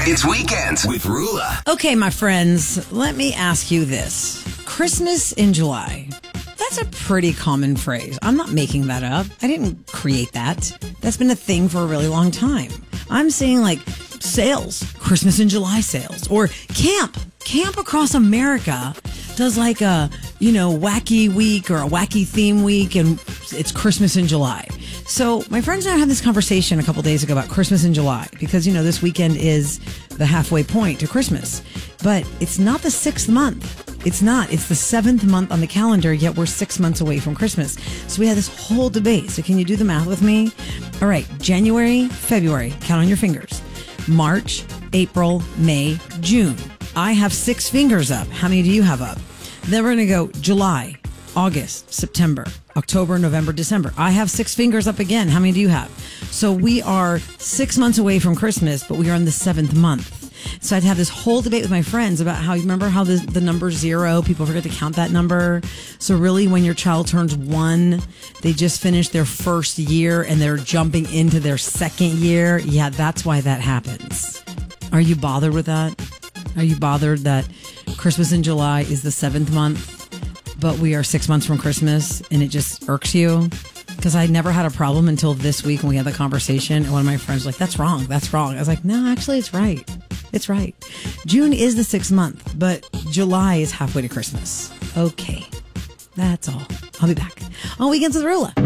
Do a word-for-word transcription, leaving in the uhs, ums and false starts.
It's Weekends with Rula. Okay, my friends, let me ask you this. Christmas in July. That's a pretty common phrase. I'm not making that up. I didn't create that. That's been a thing for a really long time. I'm saying like sales, Christmas in July sales, or camp. Camp across America does like a, you know, wacky week or a wacky theme week, and it's Christmas in July. So my friends and I had this conversation a couple days ago about Christmas in July because, you know, this weekend is the halfway point to Christmas. But it's not the sixth month. It's not. It's the seventh month on the calendar, yet we're six months away from Christmas. So we had this whole debate. So can you do the math with me? All right. January, February. Count on your fingers. March, April, May, June. I have six fingers up. How many do you have up? Then we're going to go July, August, September, October, November, December. I have six fingers up again. How many do you have? So we are six months away from Christmas, but we are in the seventh month. So I'd have this whole debate with my friends about how, you remember how the, the number zero, people forget to count that number. So really when your child turns one, they just finished their first year and they're jumping into their second year. Yeah, that's why that happens. Are you bothered with that? Are you bothered that Christmas in July is the seventh month, but we are six months from Christmas and it just irks you? Because I never had a problem until this week when we had the conversation and one of my friends was like, that's wrong, that's wrong. I was like, no, actually it's right. It's right. June is the sixth month, but July is halfway to Christmas. Okay, that's all. I'll be back on Weekends with Rula.